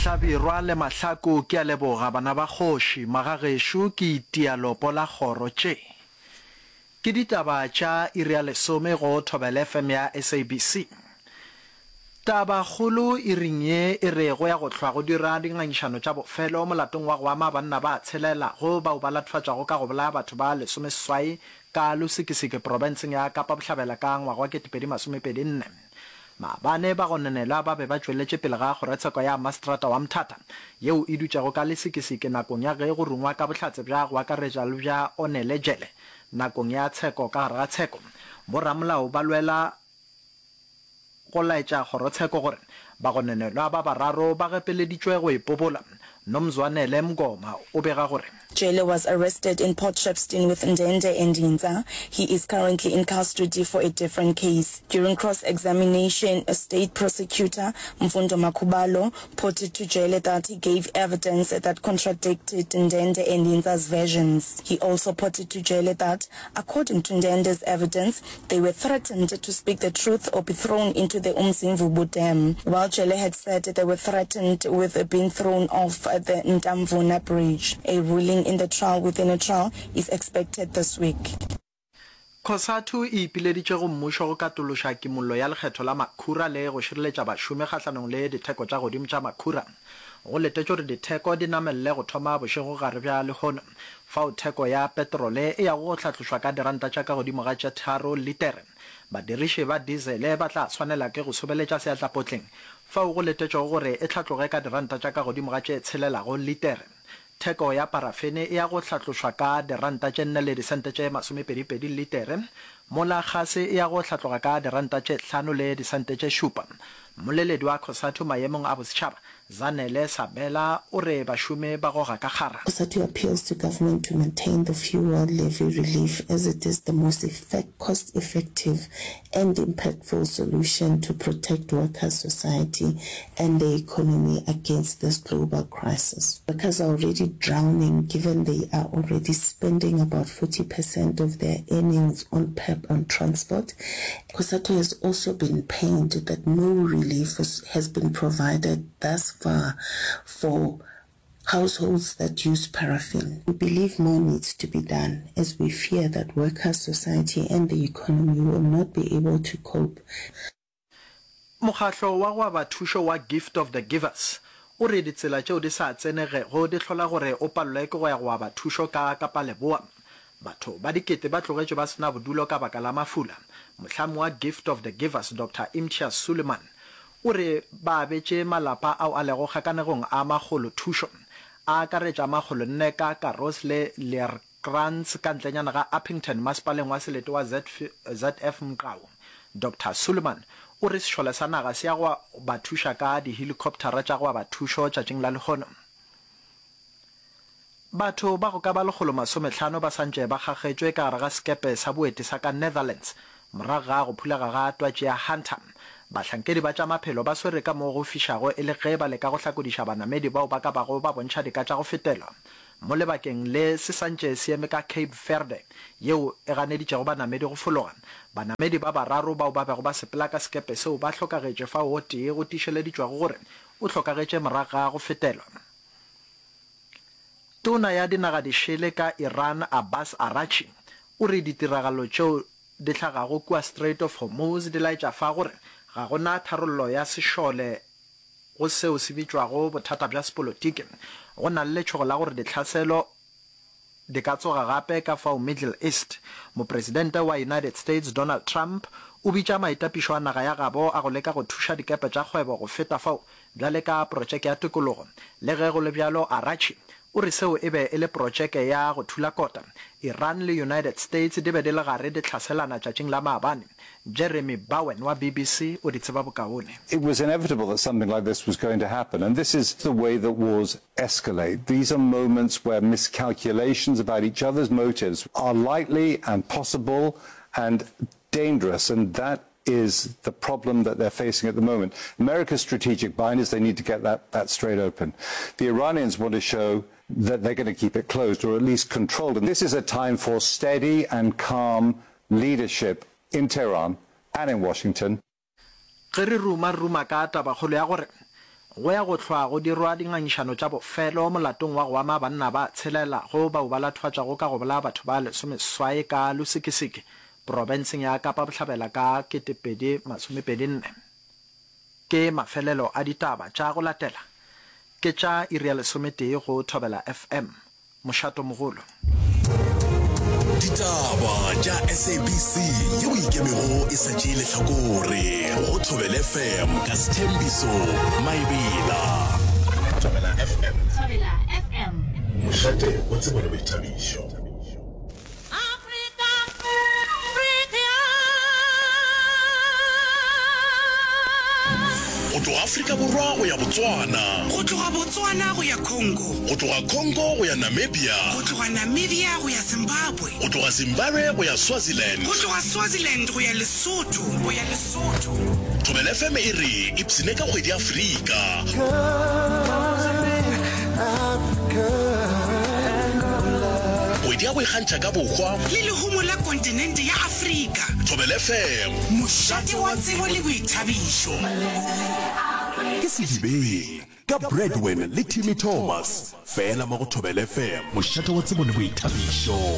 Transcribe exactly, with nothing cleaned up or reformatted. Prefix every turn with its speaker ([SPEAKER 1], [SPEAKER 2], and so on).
[SPEAKER 1] Hlabirwa le Mahlaku ke a leboga bana ba kgoši magagesho ke itialopo la kgoro tše. Ke ditaba tša iri ya lesome go Thobela F M ya S A B C. Taba kgolo iring ye e re go ya go hlwa go dira dingangišano tša bofelo molatong wa go ama banna ba tshelela go bao ba latfatšago ka go bolaya batho ba lesome seswai ka Lusikisiki provinceng ya Kapa Bohlabela ka ngwaga wa ketepedi masomepedi nne. Maabane ba go nenela ba be ba tšweletše pele ga kgorotsheko ya Mastrata wa Mthata yeo e dutšego ka Lesikisiki nakong ya ge go rungwa ka bohlatse bja go akaretša le bja Onele Jele nakong ya tsheko ka gare ga tsheko. Boramolao ba lwela go laetša kgorotsheko gore ba go nenelwa ba bararo ba gepeleditšwe go ipobola. Nomzwanele Mngoma o bega gore
[SPEAKER 2] Jele was arrested in Port Shepstone with Ndende Ndinza. He is currently in custody for a different case. During cross-examination, a state prosecutor, Mfundo Makubalo, put it to Jele that he gave evidence that contradicted Ndende Ndinza's versions. He also put it to Jele that, according to Ndende's evidence, they were threatened to speak the truth or be thrown into the Umzimvubu Dam, while Jele had said they were threatened with being thrown off the Ndamvuna Bridge. A ruling in the trial within a trial is expected this week.
[SPEAKER 1] COSATU e ipileditše go mmušo go katološa kimollo ya lekgetho la makhura le go šireletša bašomi kgahlanong le ditheko tša godimo tša makhura. Go letetše gore ditheko di namelele go thoma bošego gare bja lehono fao theko ya petrole e ya go hlatlošwa ka diranta tša ka godimo ga tše tharo litere. Badiriši ba diesele ba tla tshwanela ke go sobeletša seatlapotleng fao go letetšego gore e hlatloge ka diranta tša ka godimo ga tše tshelelago litere. Theko ya parafene e ya go hlatlošwa ka diranta tše nne le disente tše masomepedipedi litere. Mola gase e ya go hlatloga ka diranta tše hlano le disente tše šupa. Moleledi wa COSATU maemong a bosetšhaba Zanele Sabela o re bašomi ba goga ka kgara.
[SPEAKER 3] COSATU appeals to government to maintain the fuel levy relief as it is the most effect, cost-effective and impactful solution to protect workers' society and the economy against this global crisis. Workers are already drowning given they are already spending about forty percent of their earnings on P E P on transport. COSATU has also been pained that no relief was, has been provided thus far for households that use paraffin. We believe more needs to be done as we fear that workers, society and the economy will not be able to cope.
[SPEAKER 1] Mokgatlo wa go ba thušo wa Gift of the Givers o re ditsela tšeo di sa tsenege go di hlola gore o palelwe ke go ya go ba thušo ka Kapa Leboa. Batho ba dikete ba tlogetše ba sena bodulo ka baka la mafula. Mohlami wa Gift of the Givers Doctor Imtiaz Suleiman o re ba betše malapa ao a lego kgakanegong a magolo thušo a akaretša magolo nne ka Karos le Leerkrans ka ntlenyana ga Uppington masepaleng wa selete wa Z F Mqau. Doctor Suleiman o re sešole sa naga se ya go ba thuša ka dihelicoptera tša go ba thušo tšatšing la lehono. Batho ba go ka ba legolo masomehlano ba santše ba gaggetšwe ka gare ga sekepe sa boeti sa ka Netherlands morago ga go phulega ga twatši ya Hunter. Bahlankedi ba tša maphelo ba swere ka mo go fišago e le ge ba leka go hlakodiša banamedi bao ba ka bago ba bontšha dika tša go fetelwa mo lebakeng le se santše se eme ka Cape Verde yeo e ganeditšego banamedi go fologa. Banamedi ba bararo bao ba bego ba sepela ka sekepe seo ba hlokagetše fao o tee go tišeleditšwago gore o hlokagetše morago ga go fetelwa. Tona ya dinaga di šele ka Iran Abbas Arachi o re ditiragalo tšeo di hlagago kua Strait of Hormuz di laetša fa gore ga gona tharollo ya sešole go seo se bitšwago bothata bja sepolotiki. Go na le letšhogo la gore dihlaselo di ka tsoga gape ka fao Middle East. Mopresidente wa United States Donald Trump o bitša maitapišo a naga ya gabo a go leka go thuša dikepe tša kgwebo go feta fao bjale ka projeke ya tikologo. Le ge go le bjalo Arachi o re seo e be e le projeke ya go thula kota. Iran le United States di be di le gare di hlaselana tšatšing la maabane. Jeremy Bowen wa B B C o di tseba bokaone.
[SPEAKER 4] It was inevitable that something like this was going to happen, and this is the way that wars escalate. These are moments where miscalculations about each other's motives are likely and possible and dangerous, and that is the problem that they're facing at the moment. America's strategic bind is they need to get that, that straight open. The Iranians want to show that they're going to keep it closed or at least controlled. And this is a time for steady and calm leadership in Tehran and in Washington.
[SPEAKER 1] Ge re ruma ruma ka tabakgolo ya gore go ya go tlhwa go dirwa dingangišano tša bofelo molatong wa go ama banna ba tshelela go bao ba lathofatšago ka go bola batho ba lesomeswae ka lusikisiki porofenseng ya Kapa Bohlabela ka ketepedi masomepedi nne. Ke mafelelo a ditaba tša go latela ke tša iri ya lesometee go Thobela F M mošato mogolo.
[SPEAKER 5] Ditaba tša S A B C ye o ikemego e sa tšee lehlakore go Thobela F M ka Sthembiso Maebela. Thobela F M.
[SPEAKER 6] Thobela F M.
[SPEAKER 5] Mošate o tsebo le boithabišo. Go tloga Afrika Borwa go ya Botswana,
[SPEAKER 7] go tloga Botswana go ya Congo,
[SPEAKER 5] go tloga Congo go ya Namibia,
[SPEAKER 7] go tloga Namibia go ya Zimbabwe,
[SPEAKER 5] go tloga Zimbabwe go ya Swaziland,
[SPEAKER 7] go tloga Swaziland go ya Lesotho, go ya Lesotho.
[SPEAKER 5] Thobela F M e re ipsine ka kgwedi ya Afrika. Kgwedi ya go ikgantšha ka bokgwa
[SPEAKER 7] le lehumo la kontinente ya Afrika.
[SPEAKER 5] Thobela F M,
[SPEAKER 7] mošate wa tsebo le boithabišo.
[SPEAKER 5] ke sedibeng ka Breadwin le Timmy Thomas fela mo go Thobela F M, mošate wa tsebo le boithabišo.